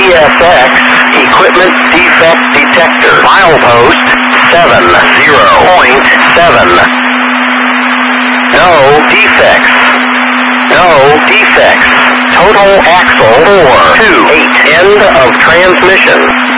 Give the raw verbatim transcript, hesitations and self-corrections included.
S X, equipment defect detector. Milepost seven zero point seven. No defects. No defects. Total axle four two eight. End of transmission.